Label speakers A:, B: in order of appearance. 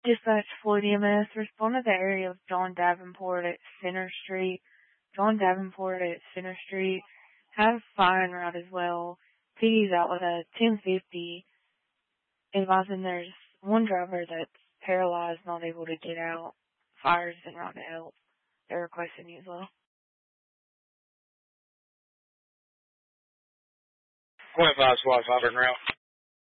A: Dispatch Floyd EMS, respond to the area of John Davenport at Center Street. John Davenport at Center Street has fire route as well. PD's out with a 1050. Advising there's one driver that's paralyzed, not able to get out. Fire's en route to help. They're requesting you as well.
B: .5 SWAT 5 en route.